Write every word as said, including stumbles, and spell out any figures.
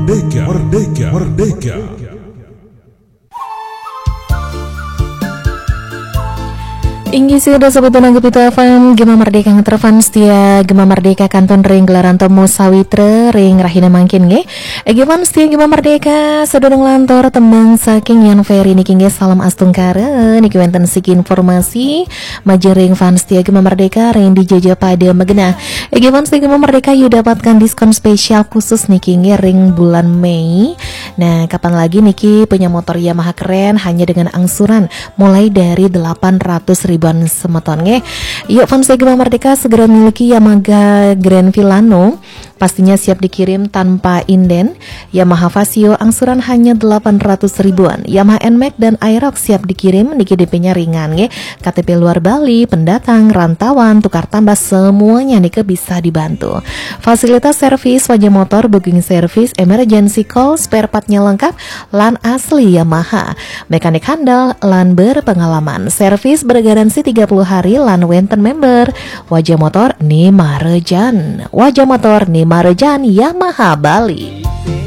Merdeka, merdeka, merdeka. Inggi sudah sebut nanggup itu F M Gema Merdeka ngeterfan setia Gema Merdeka kanton ring gelaran tomo sawitre ring rahina mangkin nge Egeman setia Gema Merdeka sedodong lantor temang saking yang feri niki nge salam astungkara niki wenten siki informasi majering fan setia Gema Merdeka ring dijajah pada megena Egeman setia Gema Merdeka yu dapatkan diskon spesial khusus niki nge ring bulan Mei. Nah kapan lagi niki punya motor Yamaha keren hanya dengan angsuran mulai dari delapan ratus ribu semeton nge. Yuk fans Gema Merdeka segera miliki Yamaha Grand Villano, pastinya siap dikirim tanpa inden. Yamaha Vasio angsuran hanya delapan ratus ribuan. Yamaha N-Max dan Aerox siap dikirim, niki D P-nya ringan nge. K T P luar Bali, pendatang, rantauan, tukar tambah semuanya nike bisa dibantu. Fasilitas servis wajah motor, booking service, emergency call, spare partnya lengkap, lan asli Yamaha. Mekanik handal, lan berpengalaman. Servis bergaransi tiga puluh hari lan wenten member. Wajah motor Nimarejan. Wajah motor Nimarejan Yamaha Bali.